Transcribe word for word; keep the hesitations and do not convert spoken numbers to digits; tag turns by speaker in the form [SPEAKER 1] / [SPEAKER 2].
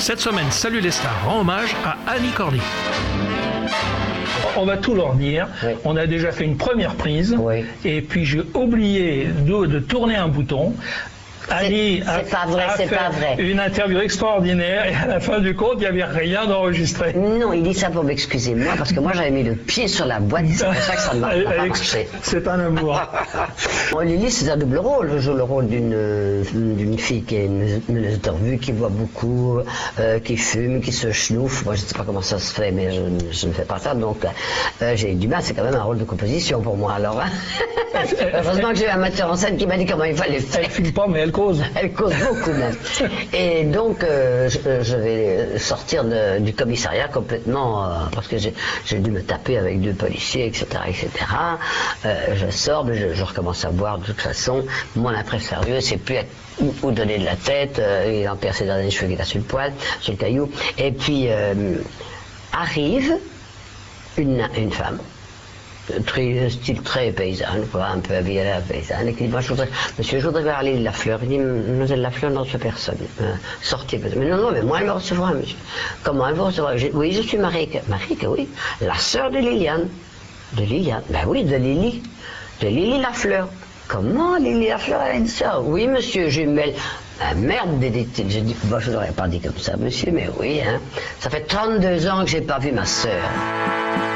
[SPEAKER 1] Cette semaine, Salut les stars rend hommage à Annie Cordy.
[SPEAKER 2] On va tout leur dire.
[SPEAKER 3] Oui.
[SPEAKER 2] On a déjà fait une première prise.
[SPEAKER 3] Oui.
[SPEAKER 2] Et puis j'ai oublié de, de tourner un bouton. Annie a,
[SPEAKER 3] c'est pas vrai,
[SPEAKER 2] a
[SPEAKER 3] c'est
[SPEAKER 2] fait
[SPEAKER 3] pas vrai.
[SPEAKER 2] une interview extraordinaire et à la fin du compte, il n'y avait rien d'enregistré.
[SPEAKER 3] Non, il dit ça pour m'excuser moi, parce que moi j'avais mis le pied sur la boîte, c'est pour ça que ça ne m'a pas marché.
[SPEAKER 2] C'est un amour.
[SPEAKER 3] Bon, Lily, c'est un double rôle. Je joue le rôle d'une euh, d'une fille qui est une meneuse de revue, qui boit beaucoup, euh, qui fume, qui se chenouffe. Moi, je ne sais pas comment ça se fait, mais je, je ne fais pas ça. Donc, euh, j'ai eu du mal. C'est quand même un rôle de composition pour moi. Alors, hein. Heureusement que j'ai eu un metteur en scène qui m'a dit comment il fallait faire.
[SPEAKER 2] Elle fume pas, mais elle cause.
[SPEAKER 3] Elle cause beaucoup même. Et donc, euh, je, je vais sortir de, du commissariat complètement, euh, parce que j'ai dû me taper avec deux policiers, et cetera, et cetera. Euh, je sors, mais je, je recommence à boire de toute façon. Mon impresarieux, c'est plus être, où, où donner de la tête. Euh, il a percé dans les cheveux, il a sur le poil, sur le caillou. Et puis, euh, arrive une, une femme. Très, style très paysanne, quoi, un peu habillée à la paysanne, et qui dit, moi, je voudrais, monsieur, je voudrais voir Lily Lafleur. Il dit, mademoiselle Lafleur ne reçoit personne. Euh, sortez. Mais non, non, mais moi, elle me recevra, monsieur. Comment elle me recevra? Je, oui, je suis Marique. Marique, oui. La sœur de Liliane. De Liliane? Ben oui, de Lily. De Lily Lafleur. Comment Lily Lafleur, elle a dit ça? Oui, monsieur, jumelle. Ah, merde, dit-il. J'ai dit, bah, je ne l'aurais pas dit comme ça, monsieur, mais oui, hein. Ça fait trente-deux ans que j'ai pas vu ma sœur.